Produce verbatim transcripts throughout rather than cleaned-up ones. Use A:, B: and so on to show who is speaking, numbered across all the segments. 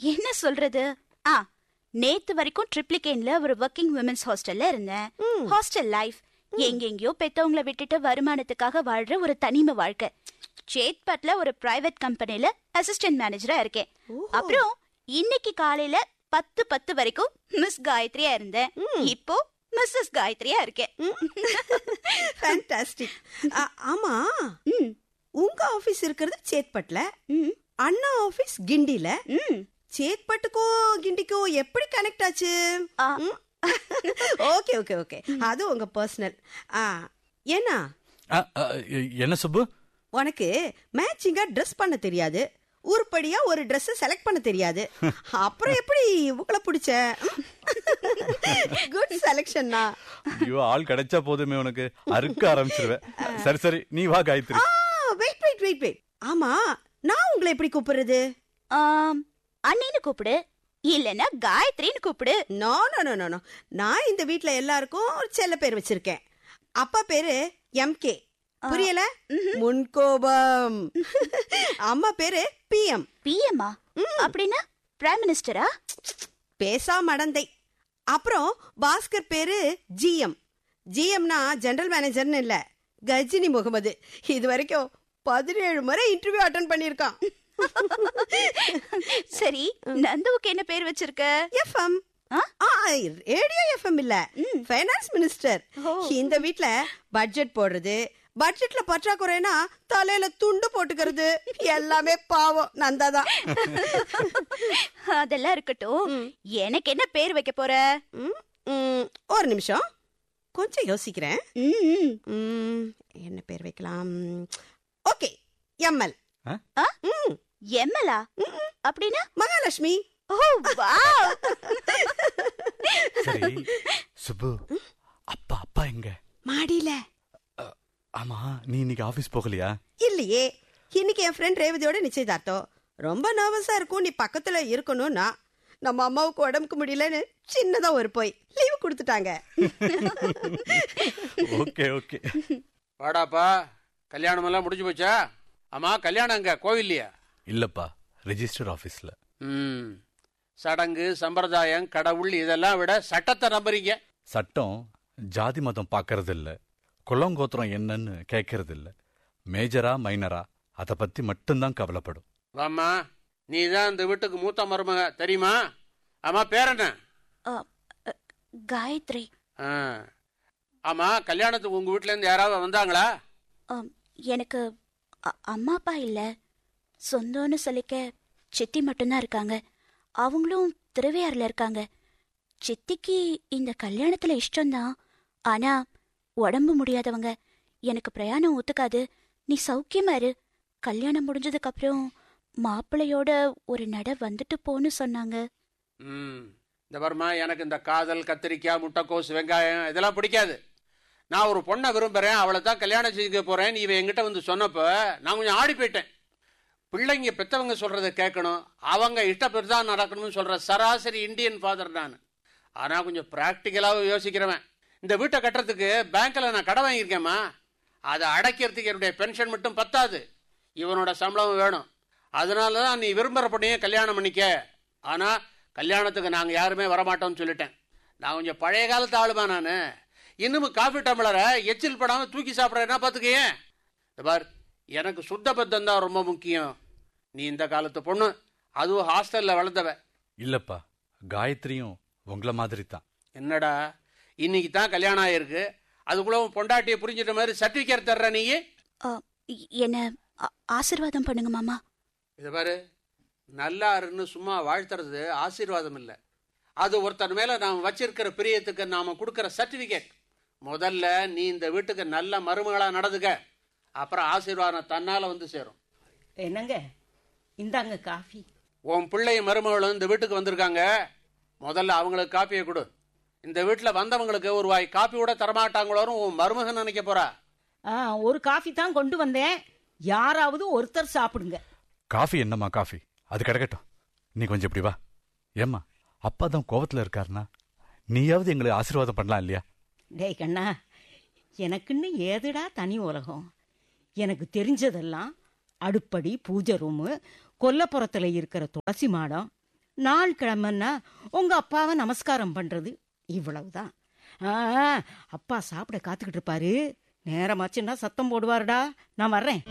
A: என்ன சொல்றது? ஆ நேத்து வரைக்கும் ட்ரிப்ளிகேன்ல ஒரு ஒர்க்கிங் விமென்ஸ் ஹாஸ்டல்ல இருந்தேன். ஹாஸ்டல் லைஃப் எங்கெங்கயோ பெத்தவங்களை விட்டுட்டு வருமானத்துக்காக வாழ்ற ஒரு தனிமை வாழ்க்கை. சேத்பட்ல ஒரு பிரைவேட் கம்பெனில அசிஸ்டன்ட் மேனேஜரா இருக்கேன். அப்புறம் இன்னைக்கு காலையில பத்து பத்து வரைக்கும் மிஸ் காயத்ரியா இருந்தேன். இப்போ மிஸ்ஸஸ் காயத்ரியா இருக்கேன்.
B: ஃபேண்டாஸ்டிக். ஆமா, உங்க ஆபீஸ் இருக்கிறது சேத்பட்ல, அண்ணா ஆபீஸ் கிண்டில. சேத்பட்டுக்கும் கிண்டிக்கும் எப்படி கனெக்ட் ஆச்சு? ஓகே ஓகே ஓகே, அது உங்க பர்சனல். ஏன்னா
C: என்ன சுப்பு,
B: உனக்கு மேட்சிங்கா ட்ரெஸ் பண்ண தெரியாது, உருப்படியா ஒரு ட்ரெஸ் செலக்ட் பண்ண தெரியாது. அப்புறம் எப்படி உங்களை பிடிச்ச? குட் செலக்ஷன்னா.
C: ஐயோ, ஆள் கிடைச்சா போதுமே உனக்கு, அறுக்க ஆரம்பிச்சிருவேன். சரி சரி, நீ வா Gayatri.
B: Wait wait wait wait ஆமா, நான் உங்களை எப்படி கூப்பிடுறது?
A: அண்ணின்னு கூப்பிடு, இல்லன்னா காயத்ரின்னு கூப்பிடு.
B: No no no no no, நான் இந்த வீட்ல எல்லாருக்கும் ஒரு செல்ல பேர் வச்சிருக்கேன். அப்பா பேரு எம் கே, புரியல? முன்கோபம். அம்மா பேரு பிஎம்.
A: பிஎம்மா அப்படின்னா பிரைம் மினிஸ்டரா?
B: பேசா மடந்தை. அப்புறம் பாஸ்கர் பேரு ஜிஎம். ஜிஎம்னா ஜெனரல் மேனேஜர்னு இல்ல, கஜினி முகமது. இது வரைக்கும் பதினேழு முறை இன்டர்வியூ அட்டெண்ட் பண்ணிருக்கான்.
A: சரி, நந்துவுக்கு என்ன பேர் வச்சிருக்க?
B: எஃப்எம். ரேடியோ எஃப்எம் இல்ல, ஃபைனான்ஸ் மினிஸ்டர். இந்த வீட்ல பட்ஜெட் போடுறது, பட்ஜெட்ல பற்றாக்குறைனா தலையில துண்டு போட்டுக்கிறது, எல்லாமே பாவம் நந்தாதான்.
A: அதெல்லாம் இருக்கட்டும், எனக்கு என்ன பேர் வைக்க போற?
B: ஒரு நிமிஷம், கொஞ்சம் யோசிக்கிறேன். என்ன பேர் வைக்கலாம்? Okay, ML.
A: எம்எலா அப்படின்னா?
B: மகாலட்சுமி.
A: ஓ வாவ்.
C: சரி சுப்பு, அப்பா அப்பா எங்க?
B: மாடியில.
C: ஆமா, நீ இன்னைக்கு ஆபீஸ் போகலையா?
B: இல்லையே, இன்னைக்கு என் ஃப்ரெண்ட் ரேவதியோட நிச்சயதார்த்தம். ரொம்ப நர்வஸா இருக்கும், நீ பக்கத்துல இருக்கணும்னா. நம்ம அம்மாவுக்கு உடம்புக்கு முடியலன்னு சின்னதா ஒரு போய் லீவு கொடுத்துட்டாங்க.
C: Okay okay.
D: வாடாப்பா, கல்யாணம் எல்லாம் முடிஞ்சு போச்சா? ஆமா, கல்யாணம் அங்க கோவில்லையா?
C: இல்லப்பா, ரெஜிஸ்டர் ஆபீஸ்ல.
D: ம், சடங்கு சம்பிரதாயம் கடவுள் இதெல்லாம் விட சட்டத்தை நம்புறீங்க.
C: சட்டம் ஜாதி மதம் பாக்கறது இல்ல, குளங்கோத்திரம் என்னன்னு கேட்கறது இல்ல. மேஜரா மைனரா அத பத்தி மட்டும்தான் கவலைப்படும்.
D: வாமா, நீ தான் இந்த வீட்டுக்கு மூத்த மருமக, தெரியுமா? ஆமா, பேர் என்ன?
A: காயத்ரி.
D: ஆமா, கல்யாணத்துக்கு உங்க வீட்டுல இருந்து யாராவது வந்தாங்களா?
A: எனக்கு அம்மா அப்பா இல்ல, சொந்தம்னு சொல்லிக்க சித்தி மட்டும்தான் இருக்காங்க. அவங்களும் திருவையாறுல இருக்காங்க. சித்திக்கு இந்த கல்யாணத்துல இஷ்டம்தான், ஆனா உடம்பு முடியாதவங்க. எனக்கு பிரயாணம் ஒத்துக்காது, நீ சௌக்கியமா இரு. கல்யாணம் முடிஞ்சதுக்கு அப்புறம் மாப்பிள்ளையோட ஒரு நட வந்துட்டு போன்னு சொன்னாங்க.
D: ம், இந்த வருமா, எனக்கு இந்த காதல் கத்திரிக்காய் முட்டைக்கோஸ் வெங்காயம் இதெல்லாம் பிடிக்காது. நான் ஒரு பொண்ணை விரும்புறேன், அவளை தான் கல்யாணம் செய்ய போறேன். நீ என்கிட்ட வந்து சொன்னப்ப நான் கொஞ்சம் ஆடி போயிட்டேன். பிள்ளைங்க பெற்றவங்க சொல்றதை கேட்கணும், அவங்க இஷ்டப்பட்டு தான் நடக்கணும்னு சொல்ற சராசரி இந்தியன் ஃபாதர் நான். ஆனால் கொஞ்சம் ப்ராக்டிக்கலாக யோசிக்கிறவன். இந்த வீட்டை கட்டுறதுக்கு பேங்க்கில் நான் கடை வாங்கியிருக்கேம்மா, அதை அடைக்கிறதுக்கு என்னுடைய பென்ஷன் மட்டும் பத்தாது, இவனோட சம்பளம் வேணும். அதனால தான் நீ விரும்புகிற பொண்ணையே கல்யாணம் பண்ணிக்க. ஆனால் கல்யாணத்துக்கு நாங்கள் யாருமே வரமாட்டோம்னு சொல்லிட்டேன். நான் கொஞ்சம் பழைய காலத்து ஆளுமா நான். இன்னும் காஃபி டம்ளரை எச்சில் படாமல் தூக்கி சாப்பிட்றேன்னா பார்த்துக்கையே. பார், எனக்கு சுத்த பத்தம் தான் ரொம்ப முக்கியம். நீ இந்த காலத்து பொண்ணு, அதுவும் ஹாஸ்டல்ல வளர்ந்தவ.
C: இல்லப்பா, காயத்ரியும் உங்களை மாதிரி தான்.
D: என்னடா, இன்னைக்கு தான் கல்யாணம் ஆயிருக்கு, அதுக்குள்ள பொண்டாட்டியை புரிஞ்சிட்ட மாதிரி சர்டிபிகேட் தர்ற நீ?
A: என்ன ஆசீர்வாதம் பண்ணுங்க மாமா.
D: இதை பாரு, நல்லா இருன்னு சும்மா வாழ்த்துறது ஆசீர்வாதம் இல்லை, அது ஒருத்தர் மேல நாம் வச்சிருக்கிற பிரியத்துக்கு நாம கொடுக்கிற சர்டிபிகேட். முதல்ல நீ இந்த வீட்டுக்கு நல்ல மருமகளா நடந்துக்க, அப்புறம் ஆசீர்வாதம் தன்னால வந்து சேரும்.
E: என்னங்க, இந்தாங்க காஃபி.
D: உன் பிள்ளை மருமகளும் இந்த வீட்டுக்கு வந்திருக்காங்க, முதல்ல அவங்களுக்கு காப்பியை கொடு. இந்த வீட்டில் வந்தவங்களுக்கு ஒரு வாய் காப்பி கூட தரமாட்டாங்களோன்னு உன் மருமகன் நினைக்க போறா.
E: ஆ, ஒரு காஃபி தான் கொண்டு வந்தேன், யாராவது ஒருத்தர் சாப்பிடுங்க.
C: காஃபி என்னம்மா காஃபி, அது கிடக்கட்டும். நீ கொஞ்சம் இப்படி வா. ஏம்மா, அப்பா தான் கோவத்தில் இருக்காருனா நீயாவது எங்களுக்கு ஆசீர்வாதம் பண்ணலாம் இல்லையா?
E: டேய் கண்ணா, எனக்குன்னு ஏதுடா தனி உலகம். எனக்கு தெரிஞ்சதெல்லாம் அடுப்படி, பூஜை ரூமு, கொல்லப்புறத்தில் இருக்கிற துளசி மாடம், நாள் கிழமைன்னா உங்க அப்பாவை நமஸ்காரம் பண்றது இவ்வளவுதான். ஆ, அப்பா சாப்பிட காத்துக்கிட்டு இருப்பாரு. நேரமாச்சுன்னா சத்தம் போடுவாருடா. நான் வர்றேன்.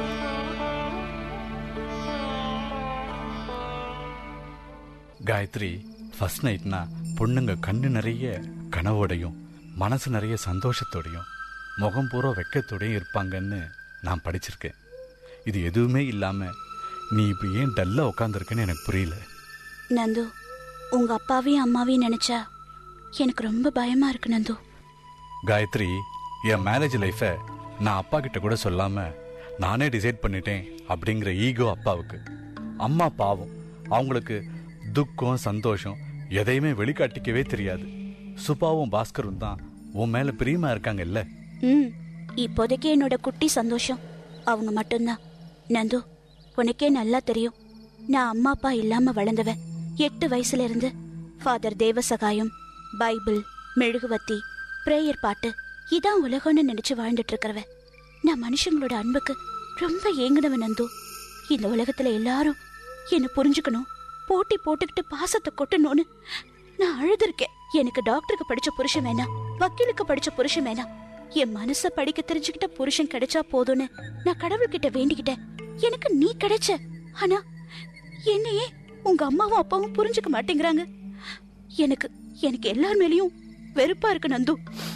C: காயத்ரி, ஃபர்ஸ்ட் நைட்னா பொண்ணுங்க கண்ணு நிறைய கனவோடையும் மனசு நிறைய சந்தோஷத்தோடையும் முகம் பூரா வெக்கத்தோடையும் இருப்பாங்கன்னு நான் படிச்சிருக்கேன். இது எதுவுமே இல்லாம நீ இப்ப ஏன் டல்லா உட்காந்துருக்கன்னு எனக்கு புரியல.
A: நந்து, உங்க அப்பாவையும் அம்மாவையும் நினைச்சா எனக்கு ரொம்ப பயமா இருக்கு நந்து.
C: காயத்ரி, என் மேரேஜ் லைஃபை நான் அப்பா கிட்ட கூட சொல்லாம நானே டிசைட் பண்ணிட்டேன் அப்படிங்கிற ஈகோ அப்பாவுக்கு. அம்மா பாவம், அவங்களுக்கு துக்கம் சந்தோஷம் எதையுமே வெளிக்காட்டிக்கவே தெரியாது. சுபாவும் பாஸ்கரும் தான் உன் மேல பிரியமா இருக்காங்க இல்ல?
A: ம், இப்போதைக்கு என்னோட குட்டி சந்தோஷம் அவங்க மட்டும்தான். நந்து, உனக்கே நல்லா தெரியும், நான் அம்மா அப்பா இல்லாம வளர்ந்தவன். எட்டு வயசுல இருந்து ஃபாதர் தேவசகாயம், பைபிள், மெழுகுவத்தி, பிரேயர் பாட்டு இதான் உலகம்னு நினைச்சு வாழ்ந்துட்டு இருக்கிறவ. நான் மனுஷங்களோட அன்புக்கு ரொம்ப ஏங்குனவன் நந்து. இந்த உலகத்துல எல்லாரும் என்ன புரிஞ்சுக்கணும், போட்டி போட்டுக்கிட்டு பாசத்தை கொட்டணும்னு நான் அழுதுருக்கேன். எனக்கு டாக்டருக்கு படிச்ச புருஷன் வேணாம், வக்கீலுக்கு படிச்ச புருஷன் வேணாம், என் மனச படிக்க தெரிஞ்சுக்கிட்ட புருஷன் கிடைச்சா போதும்னு நான் கடவுள்கிட்ட வேண்டிக்கிட்டேன். எனக்கு நீ கிடைச்ச. ஆனா என்னையே உங்க அம்மாவும் அப்பாவும் புரிஞ்சுக்க மாட்டேங்கிறாங்க. எனக்கு எனக்கு எல்லார் மேலயும் வெறுப்பா இருக்கு நந்து.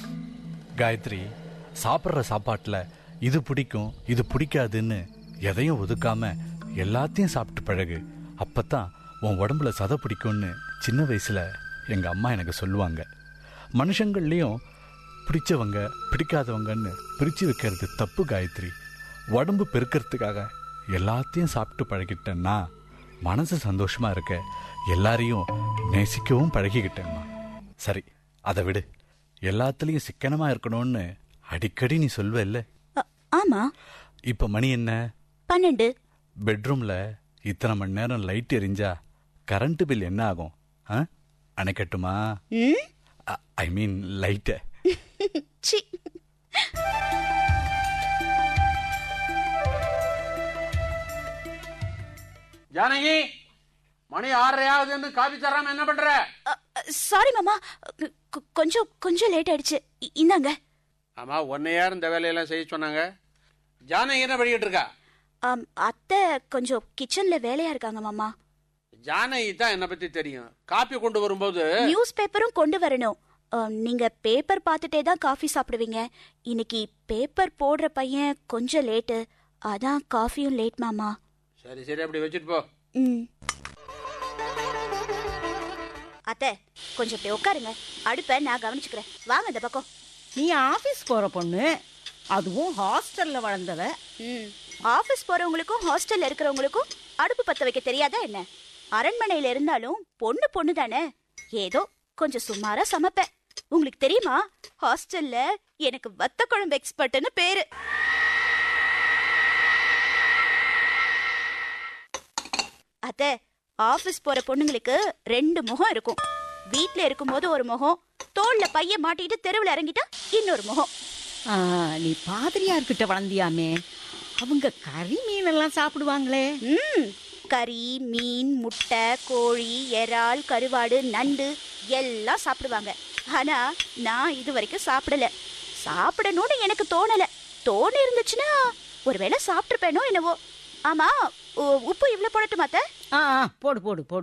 C: காயத்ரி, சாப்பிட்ற சாப்பாட்டுல இது பிடிக்கும் இது பிடிக்காதுன்னு எதையும் ஒதுக்காம எல்லாத்தையும் சாப்பிட்டு பழகு. அப்பதான் உன் உடம்புல சதை பிடிக்கும்னு சின்ன வயசுல எங்க அம்மா எனக்கு சொல்லுவாங்க. மனுஷங்கள்லயும் பிடிச்சவங்க பிடிக்காதவங்கன்னு பிரிச்சு வைக்கிறது தப்பு காயத்ரி. உடம்பு பெருக்கிறதுக்காக எல்லாத்தையும் சாப்பிட்டு பழகிட்டேன்னா மனசு சந்தோஷமா இருக்க எல்லாரையும் நேசிக்கவும் பழகிக்கிட்டேன்னா. சரி, அதை விடு. எல்லாத்துலயும் சிக்கனமா இருக்கணும்னு அடிக்கடி நீ சொல்வ இல்ல?
A: ஆமா.
C: இப்ப மணி என்ன?
A: பன்னெண்டு.
C: பெட்ரூம்ல இத்தனை மணி நேரம் லைட் எரிஞ்சா கரண்ட் பில் என்ன ஆகும்? அணைக்கட்டுமா? ஐ மீன் லைட்ட.
D: ஜானகி, மணி ஆறரையாவது காபி தராம என்ன பண்ற?
A: சாரி மாமா, கொஞ்சம் கொஞ்சம் லேட் ஆயிடுச்சு. இந்தாங்க.
D: ஆமா, ஒன்னை யார் இந்த வேலையெல்லாம் செய்ய சொன்னாங்க? ஜானகி என்ன படிக்கிட்டு இருக்கா?
A: அத்தை கொஞ்சம் கிச்சன்ல வேலையா இருக்காங்க மாமா.
D: ஜானகி தான் என்ன பத்தி தெரியும். காபி கொண்டு வரும்போது
A: நியூஸ் பேப்பரும் கொண்டு வரணும். நீங்க பேப்பர் பார்த்துட்டே தான் காஃபி சாப்பிடுவீங்க. இன்னைக்கு பேப்பர் போடுற பையன் கொஞ்சம் லேட்டு, அதான் காஃபியும் லேட் மாமா.
D: சரி சரி, அப்படி வச்சுட்டு போ.
A: ம். அத்தை கொஞ்சம் இப்படி உட்காருங்க, அடுப்ப நான் கவனிச்சுக்கிறேன். வாங்க இந்த பக்கம்.
E: நீ ஆபீஸ் போற பொண்ணு, அதுவும் ஹாஸ்டல்ல வளர்ந்தவ.
A: ம், ஆபீஸ் போறவங்களுக்கும் ஹாஸ்டல்ல இருக்கிறவங்களுக்கும் அடுப்பு பத்த வைக்க தெரியாதா என்ன? அரண்மனையில இருந்தாலும் பொண்ணு பொண்ணு தானே, ஏதோ கொஞ்சம் சுமாரா சமைப்பேன். உங்களுக்கு தெரியுமா, ஹாஸ்டல்ல எனக்கு வத்த குழம்பு எக்ஸ்பர்ட்னு பேரு. அத்தை, ஆபீஸ் போற பொண்ணுங்களுக்கு ரெண்டு முகம் இருக்கும். வீட்ல இருக்கும்போது ஒரு முகம், தோல்ல பைய மாட்டிட்டு தெருவில் இறங்கிட்டா இன்னொரு முகம்.
E: நீ பாதிரியார்கிட்ட வளர்ந்தியாமே, அவங்க கறி மீன் எல்லாம் சாப்பிடுவாங்களே.
A: ம், கறி, மீன், முட்டை, கோழி, இறால், கருவாடு, நண்டு எல்லாம் சாப்பிடுவாங்க. ஆனா நான் இது வரைக்கும் சாப்பிடல. சாப்பிடணும்னு எனக்கு தோணல. தோணி இருந்துச்சுன்னா ஒருவேளை சாப்பிட்டுருப்பேனோ என்னவோ. ஆமா, உப்பு இவ்வளவு போடட்டுமா அத்தை?
E: ஆ, போடு போடு போடு.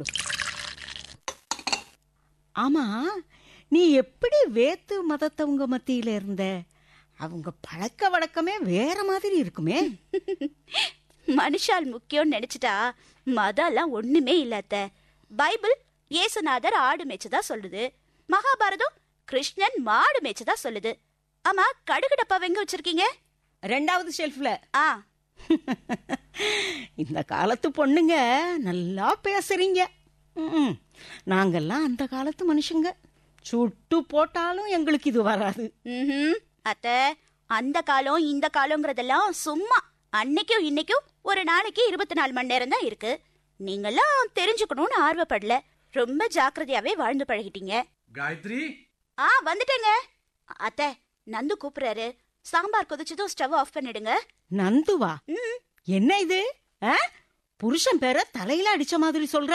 E: ஆமா, நீ எப்படி வேத்து மதத்தவங்க மத்தியில இருந்த? அவங்க பழக்க வழக்கமே வேற மாதிரி இருக்குமே.
A: மனுஷால் முக்கியம் நினைச்சிட்டா மதம் எல்லாம் ஒண்ணுமே இல்லாத. பைபிள் இயேசுநாதர் ஆடு மேய்ச்சதா சொல்லுது. மகாபாரதம் கிருஷ்ணன் மாடு மேய்ச்சதா சொல்லுது. ஆமா, கடுகு டப்பா எங்க வச்சிருக்கீங்க?
E: ரெண்டாவது ஷெல்ஃப்ல.
A: ஆ,
E: இந்த காலத்து பொண்ணுங்க நல்லா பேசுறீங்க. நாங்கெல்லாம் அந்த காலத்து மனுஷங்க. சுட்டு போட்டாலும் எங்களுக்கு இது வராது.
A: அத்த, அந்த காலம் இந்த காலங்கிறதெல்லாம் சும்மா. அன்னைக்கும் இன்னைக்கும் ஒரு நாளைக்கு இருபத்தி நாலு மணி நேரம் தான் இருக்கு. நீங்கெல்லாம் தெரிஞ்சுக்கணும்னு ஆர்வப்படல. ரொம்ப ஜாக்கிரதையாவே வாழ்ந்து பழகிட்டீங்க.
C: காயத்ரி,
A: ஆ வந்துட்டேங்க. அத்த, நந்து கூப்பிடுறாரு. சாம்பார் கொதிச்சதும் ஸ்டவ் ஆஃப் பண்ணிடுங்க.
E: நந்துவா? என்ன இது? புருஷன் பேர தலையில அடிச்ச மாதிரி சொல்ற.